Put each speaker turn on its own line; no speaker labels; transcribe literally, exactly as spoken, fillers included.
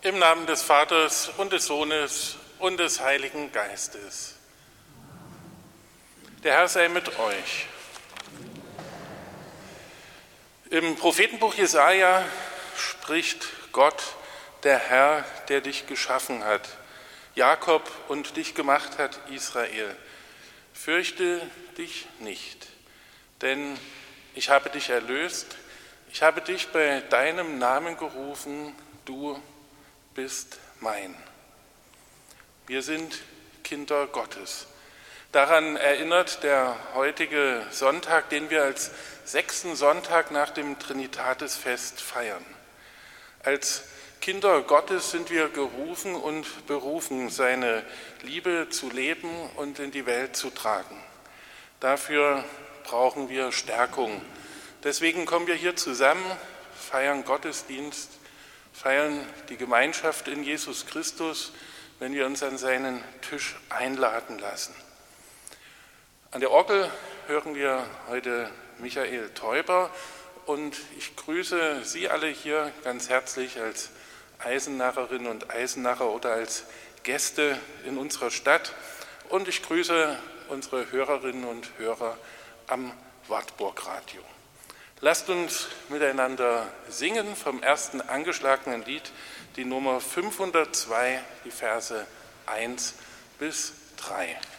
Im Namen des Vaters und des Sohnes und des Heiligen Geistes. Der Herr sei mit euch. Im Prophetenbuch Jesaja spricht Gott, der Herr, der dich geschaffen hat, Jakob, und dich gemacht hat, Israel. Fürchte dich nicht, denn ich habe dich erlöst, ich habe dich bei deinem Namen gerufen, du bist mein. Wir sind Kinder Gottes. Daran erinnert der heutige Sonntag, den wir als sechsten Sonntag nach dem Trinitatisfest feiern. Als Kinder Gottes sind wir gerufen und berufen, seine Liebe zu leben und in die Welt zu tragen. Dafür brauchen wir Stärkung. Deswegen kommen wir hier zusammen, feiern Gottesdienst, feiern die Gemeinschaft in Jesus Christus, wenn wir uns an seinen Tisch einladen lassen. An der Orgel hören wir heute Michael Teuber und ich grüße Sie alle hier ganz herzlich als Eisennacherin und Eisennacher oder als Gäste in unserer Stadt und ich grüße unsere Hörerinnen und Hörer am Wartburg-Radio. Lasst uns miteinander singen vom ersten angeschlagenen Lied, die Nummer fünfhundertzwei, die Verse eins bis drei.